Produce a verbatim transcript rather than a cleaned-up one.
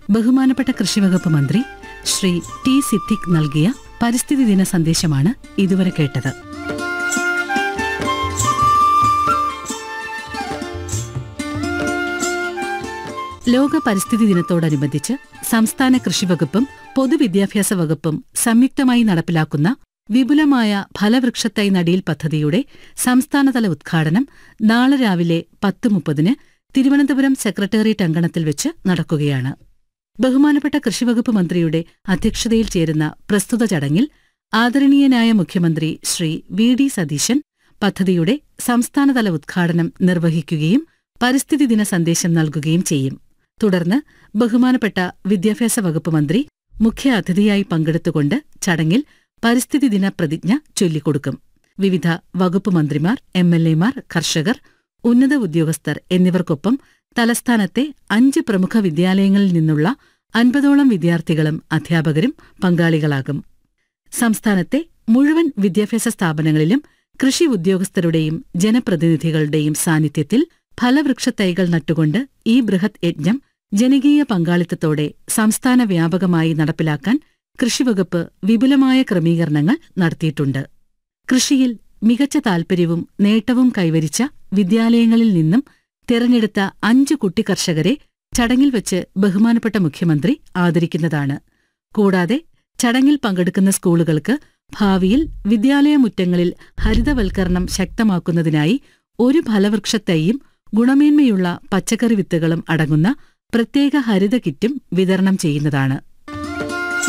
ബഹുമാനപ്പെട്ട കൃഷിവകുപ്പ് മന്ത്രി ശ്രീ ടി സിദ്ദിഖ് നൽകിയ പരിസ്ഥിതി ദിന സന്ദേശമാണ് ഇതുവരെ കേട്ടത്. ലോക പരിസ്ഥിതി ദിനത്തോടനുബന്ധിച്ച് സംസ്ഥാന കൃഷിവകുപ്പും പൊതുവിദ്യാഭ്യാസ വകുപ്പും സംയുക്തമായി നടപ്പിലാക്കുന്ന വിപുലമായ ഫലവൃക്ഷത്തൈ നടീൽ പദ്ധതിയുടെ സംസ്ഥാനതല ഉദ്ഘാടനം നാളെ രാവിലെ പത്ത് മുപ്പതിന് തിരുവനന്തപുരം സെക്രട്ടേറിയറ്റ് അങ്കണത്തിൽ വെച്ച് നടക്കുകയാണ്. ബഹുമാനപ്പെട്ട കൃഷിവകുപ്പ് മന്ത്രിയുടെ അധ്യക്ഷതയിൽ ചേരുന്ന പ്രസ്തുത ചടങ്ങിൽ ആദരണീയനായ മുഖ്യമന്ത്രി ശ്രീ വി ഡി സതീശൻ പദ്ധതിയുടെ സംസ്ഥാനതല ഉദ്ഘാടനം നിർവഹിക്കുകയും പരിസ്ഥിതി ദിന സന്ദേശം നൽകുകയും ചെയ്യും. തുടർന്ന് ബഹുമാനപ്പെട്ട വിദ്യാഭ്യാസ വകുപ്പ് മന്ത്രി മുഖ്യ അതിഥിയായി പങ്കെടുത്തുകൊണ്ട് ചടങ്ങിൽ പരിസ്ഥിതി ദിന പ്രതിജ്ഞ ചൊല്ലിക്കൊടുക്കും. വിവിധ വകുപ്പ് മന്ത്രിമാർ, എം എൽ എമാർ, കർഷകർ, ഉന്നത ഉദ്യോഗസ്ഥർ എന്നിവർക്കൊപ്പം തലസ്ഥാനത്തെ അഞ്ച് പ്രമുഖ വിദ്യാലയങ്ങളിൽ നിന്നുള്ള അൻപതോളം വിദ്യാർത്ഥികളും അധ്യാപകരും പങ്കാളികളാകും. സംസ്ഥാനത്തെ മുഴുവൻ വിദ്യാഭ്യാസ സ്ഥാപനങ്ങളിലും കൃഷി ഉദ്യോഗസ്ഥരുടെയും ജനപ്രതിനിധികളുടെയും സാന്നിധ്യത്തിൽ ഫലവൃക്ഷത്തൈകൾ നട്ടുകൊണ്ട് ഈ ബൃഹത് യജ്ഞം ജനകീയ പങ്കാളിത്തത്തോടെ സംസ്ഥാന വ്യാപകമായി നടപ്പിലാക്കാൻ കൃഷിവകുപ്പ് വിപുലമായ ക്രമീകരണങ്ങൾ നടത്തിയിട്ടുണ്ട്. കൃഷിയിൽ മികച്ച താൽപര്യവും നേട്ടവും കൈവരിച്ച വിദ്യാലയങ്ങളിൽ നിന്നും തിരഞ്ഞെടുത്ത അഞ്ച് കുട്ടി കർഷകരെ ചടങ്ങിൽ വച്ച് ബഹുമാനപ്പെട്ട മുഖ്യമന്ത്രി ആദരിക്കുന്നതാണ്. കൂടാതെ ചടങ്ങിൽ പങ്കെടുക്കുന്ന സ്കൂളുകൾക്ക് ഭാവിയിൽ വിദ്യാലയമുറ്റങ്ങളിൽ ഹരിതവൽക്കരണം ശക്തമാക്കുന്നതിനായി ഒരു ഫലവൃക്ഷത്തൈയും ഗുണമേന്മയുള്ള പച്ചക്കറി വിത്തുകളും അടങ്ങുന്ന പ്രത്യേക ഹരിത കിറ്റും വിതരണം ചെയ്യുന്നതാണ്.